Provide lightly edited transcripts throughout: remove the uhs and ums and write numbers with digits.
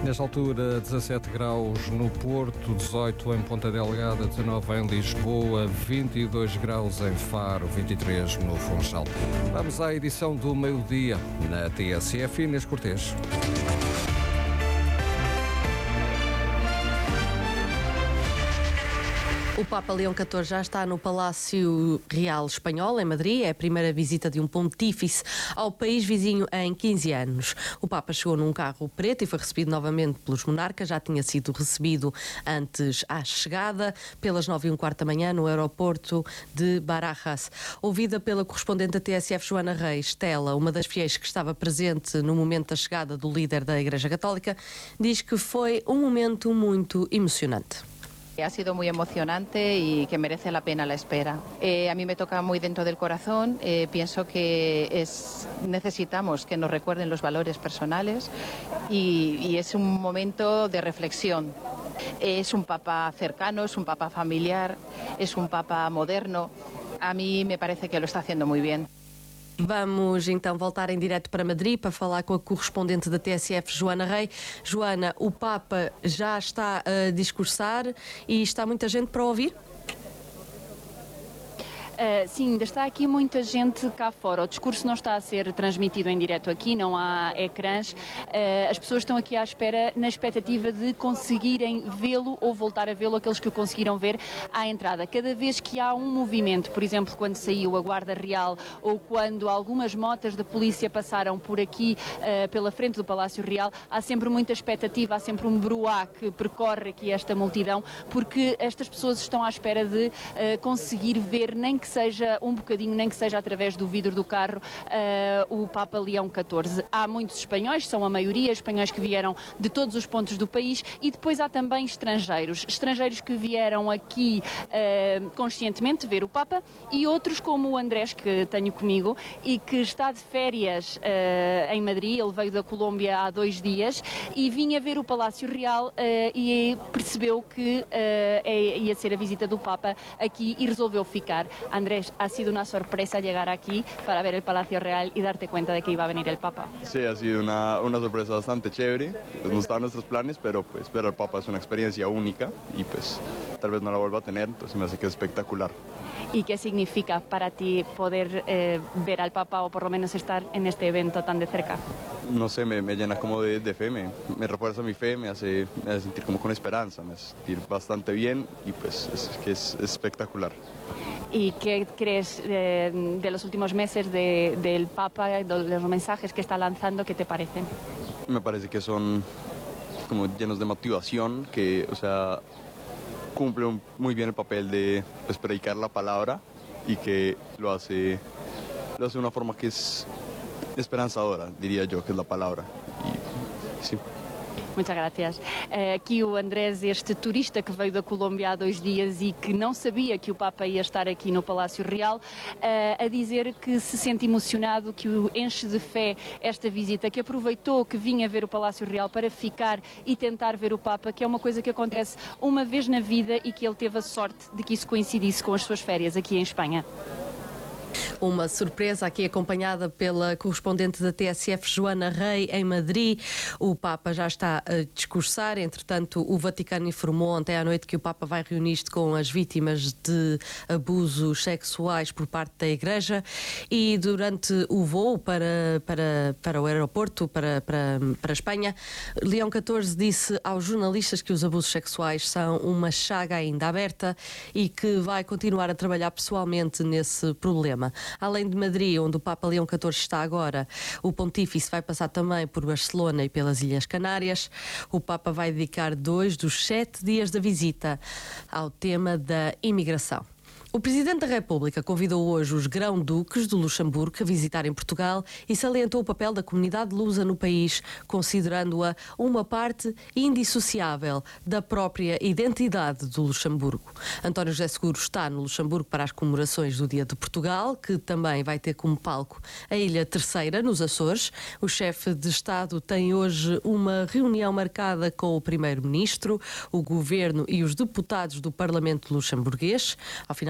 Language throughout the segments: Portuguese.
Nesta altura, 17 graus no Porto, 18 em Ponta Delgada, 19 em Lisboa, 22 graus em Faro, 23 no Funchal. Vamos à edição do meio-dia na TSF, Inês Cortês. O Papa Leão XIV já está no Palácio Real Espanhol, em Madrid. É a primeira visita de um pontífice ao país vizinho em 15 anos. O Papa chegou num carro preto e foi recebido novamente pelos monarcas. Já tinha sido recebido antes à chegada, pelas 9h15 da manhã, no aeroporto de Barajas. Ouvida pela correspondente da TSF, Joana Reis, Stella, uma das fiéis que estava presente no momento da chegada do líder da Igreja Católica, diz que foi um momento muito emocionante. Ha sido muy emocionante y que merece la pena la espera. A mí me toca muy dentro del corazón. Pienso que necesitamos que nos recuerden los valores personales y es un momento de reflexión. Es un papa cercano, es un papa familiar, es un papa moderno. A mí me parece que lo está haciendo muy bien. Vamos então voltar em direto para Madrid para falar com a correspondente da TSF, Joana Reis. Joana, o Papa já está a discursar e está muita gente para ouvir? Sim, ainda está aqui muita gente cá fora. O discurso não está a ser transmitido em direto aqui, não há ecrãs. As pessoas estão aqui à espera, na expectativa de conseguirem vê-lo ou voltar a vê-lo, aqueles que o conseguiram ver à entrada. Cada vez que há um movimento, por exemplo, quando saiu a Guarda Real ou quando algumas motas da polícia passaram por aqui, pela frente do Palácio Real, há sempre muita expectativa, há sempre um bruá que percorre aqui esta multidão, porque estas pessoas estão à espera de conseguir ver, nem que seja um bocadinho, nem que seja através do vidro do carro, o Papa Leão XIV. Há muitos espanhóis, são a maioria, espanhóis que vieram de todos os pontos do país, e depois há também estrangeiros que vieram aqui conscientemente ver o Papa, e outros como o Andrés, que tenho comigo, e que está de férias em Madrid. Ele veio da Colômbia há 2 dias e vinha ver o Palácio Real e percebeu que ia ser a visita do Papa aqui e resolveu ficar. Andrés, ha sido una sorpresa llegar aquí para ver el Palacio Real y darte cuenta de que iba a venir el Papa. Sí, ha sido una sorpresa bastante chévere. Pues no estaban nuestros planes, pero pues ver al Papa es una experiencia única y pues tal vez no la vuelva a tener, entonces me hace que es espectacular. ¿Y qué significa para ti poder ver al Papa o por lo menos estar en este evento tan de cerca? No sé, me llena como de fe, me refuerza mi fe, me hace sentir como con esperanza, me hace sentir bastante bien y pues es espectacular. ¿Y qué crees de los últimos meses del Papa, de los mensajes que está lanzando? ¿Qué te parecen? Me parece que son como llenos de motivación, que, o sea, cumple muy bien el papel de pues, predicar la palabra y que lo hace de una forma que es esperanzadora, diría yo, que es la palabra. Y, sí. Muchas gracias. Aqui o Andrés, este turista que veio da Colômbia há 2 dias e que não sabia que o Papa ia estar aqui no Palácio Real, a dizer que se sente emocionado, que o enche de fé esta visita, que aproveitou que vinha ver o Palácio Real para ficar e tentar ver o Papa, que é uma coisa que acontece uma vez na vida e que ele teve a sorte de que isso coincidisse com as suas férias aqui em Espanha. Uma surpresa aqui acompanhada pela correspondente da TSF, Joana Reis, em Madrid. O Papa já está a discursar. Entretanto, o Vaticano informou ontem à noite que o Papa vai reunir-se com as vítimas de abusos sexuais por parte da Igreja, e durante o voo para o aeroporto, para a Espanha, Leão XIV disse aos jornalistas que os abusos sexuais são uma chaga ainda aberta e que vai continuar a trabalhar pessoalmente nesse problema. Além de Madrid, onde o Papa Leão XIV está agora, o pontífice vai passar também por Barcelona e pelas Ilhas Canárias. O Papa vai dedicar 2 dos 7 dias da visita ao tema da imigração. O Presidente da República convidou hoje os grão-duques do Luxemburgo a visitarem Portugal e salientou o papel da comunidade lusa no país, considerando-a uma parte indissociável da própria identidade do Luxemburgo. António José Seguro está no Luxemburgo para as comemorações do Dia de Portugal, que também vai ter como palco a Ilha Terceira, nos Açores. O chefe de Estado tem hoje uma reunião marcada com o Primeiro-Ministro, o Governo e os deputados do Parlamento luxemburguês. Ao final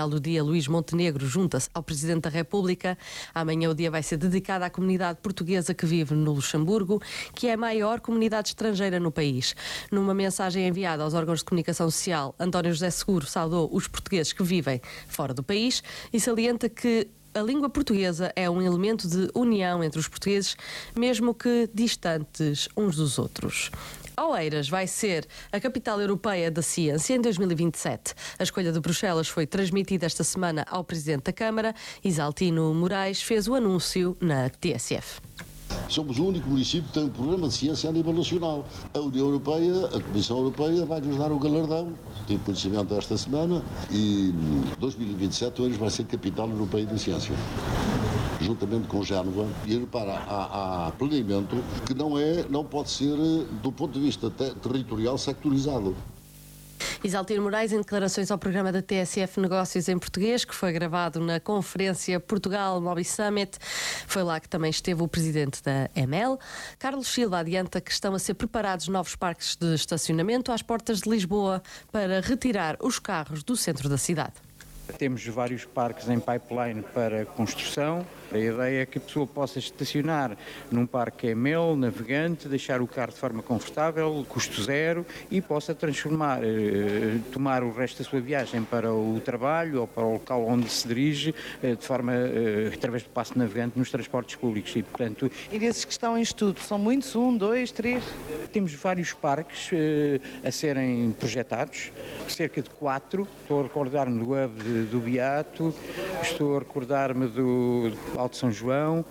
do dia, Luís Montenegro junta-se ao Presidente da República. Amanhã o dia vai ser dedicado à comunidade portuguesa que vive no Luxemburgo, que é a maior comunidade estrangeira no país. Numa mensagem enviada aos órgãos de comunicação social, António José Seguro saudou os portugueses que vivem fora do país e salienta que a língua portuguesa é um elemento de união entre os portugueses, mesmo que distantes uns dos outros. Oeiras vai ser a capital europeia da ciência em 2027. A escolha de Bruxelas foi transmitida esta semana ao Presidente da Câmara. Isaltino Moraes fez o anúncio na TSF. Somos o único município que tem um programa de ciência a nível nacional. A União Europeia, a Comissão Europeia, vai-nos dar o galardão. Tive conhecimento esta semana e 2027 Oeiras vai ser capital europeia da ciência. Juntamente com Génova, e repara, há planeamento que não pode ser, do ponto de vista territorial, sectorizado. Isaltino Moraes, em declarações ao programa da TSF Negócios em Português, que foi gravado na conferência Portugal Mobi Summit. Foi lá que também esteve o presidente da EML. Carlos Silva adianta que estão a ser preparados novos parques de estacionamento às portas de Lisboa para retirar os carros do centro da cidade. Temos vários parques em pipeline para construção. A ideia é que a pessoa possa estacionar num parque EML, navegante, deixar o carro de forma confortável, custo zero, e possa tomar o resto da sua viagem para o trabalho ou para o local onde se dirige, de forma, através do passe navegante nos transportes públicos. E, portanto, e desses que estão em estudo, são muitos? 1, 2, 3? Temos vários parques a serem projetados, cerca de 4. Estou a recordar-me do hub do Beato, estou a recordar-me do Alto São João,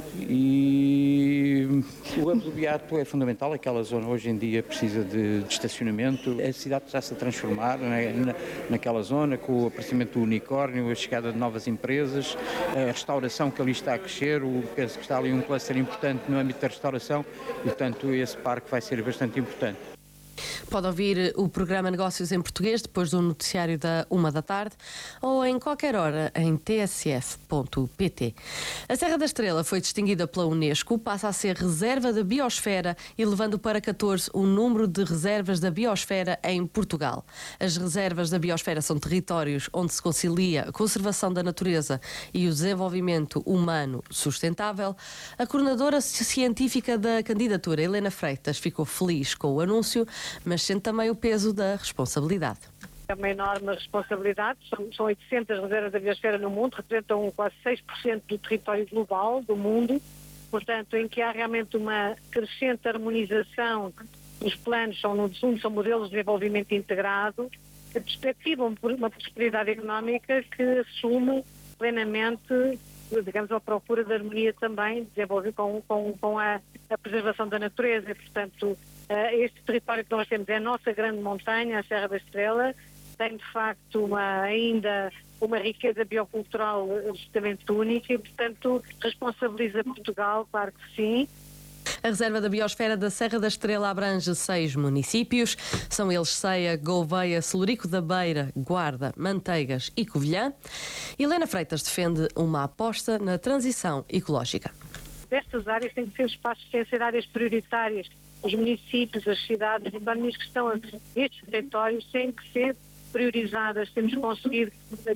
e o hub do Beato é fundamental. Aquela zona hoje em dia precisa de estacionamento. A cidade está-se a transformar naquela zona, com o aparecimento do unicórnio, a chegada de novas empresas, a restauração que ali está a crescer. Penso que está ali um cluster importante no âmbito da restauração e, portanto, esse parque vai ser bastante importante. Pode ouvir o programa Negócios em Português depois do noticiário da 13h ou em qualquer hora em tsf.pt. A Serra da Estrela foi distinguida pela Unesco, passa a ser reserva da biosfera, elevando para 14 o número de reservas da biosfera em Portugal. As reservas da biosfera são territórios onde se concilia a conservação da natureza e o desenvolvimento humano sustentável. A coordenadora científica da candidatura, Helena Freitas, ficou feliz com o anúncio, mas sente também o peso da responsabilidade. É uma enorme responsabilidade, são 800 reservas da biosfera no mundo, representam quase 6% do território global do mundo, portanto, em que há realmente uma crescente harmonização. Os planos são modelos de desenvolvimento integrado, que perspectivam uma prosperidade económica que assume plenamente, digamos, a procura de harmonia também, desenvolver com a preservação da natureza. E, portanto, este território que nós temos é a nossa grande montanha, a Serra da Estrela, tem de facto ainda uma riqueza biocultural absolutamente única e, portanto, responsabiliza Portugal, claro que sim. A reserva da biosfera da Serra da Estrela abrange 6 municípios. São eles Ceia, Gouveia, Celurico da Beira, Guarda, Manteigas e Covilhã. Helena Freitas defende uma aposta na transição ecológica. Estas áreas têm que ser espaços, têm que ser áreas prioritárias. Os municípios, as cidades, as economias que estão estes territórios têm que ser priorizadas. Temos que conseguir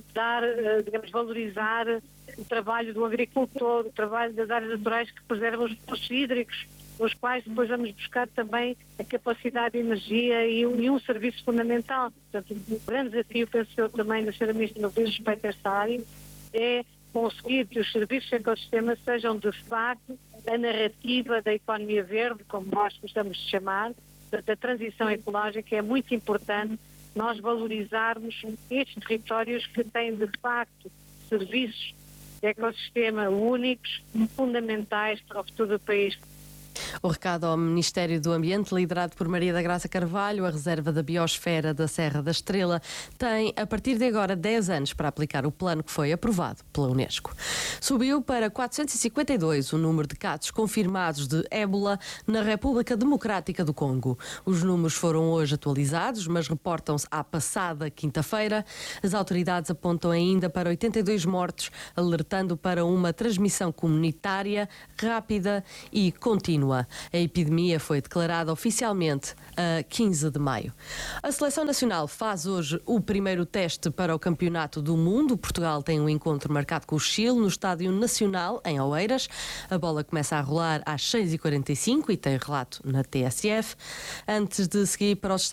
valorizar o trabalho do agricultor, o trabalho das áreas naturais que preservam os recursos hídricos, os quais depois vamos buscar também a capacidade de energia e um serviço fundamental. Portanto, o grande desafio, penso eu, também da Sra. Ministra no que diz respeito a esta área, é conseguir que os serviços de ecossistema sejam, de facto, a narrativa da economia verde, como nós gostamos de chamar, da transição ecológica. É muito importante nós valorizarmos estes territórios que têm, de facto, serviços de ecossistema únicos, fundamentais para o futuro do país. O recado ao Ministério do Ambiente, liderado por Maria da Graça Carvalho, a reserva da biosfera da Serra da Estrela, tem, a partir de agora, 10 anos para aplicar o plano que foi aprovado pela Unesco. Subiu para 452 o número de casos confirmados de ébola na República Democrática do Congo. Os números foram hoje atualizados, mas reportam-se à passada quinta-feira. As autoridades apontam ainda para 82 mortos, alertando para uma transmissão comunitária rápida e contínua. contínua. A epidemia foi declarada oficialmente a 15 de maio. A Seleção Nacional faz hoje o primeiro teste para o Campeonato do Mundo. Portugal tem um encontro marcado com o Chile no Estádio Nacional, em Oeiras. A bola começa a rolar às 6h45 e tem relato na TSF. Antes de seguir para os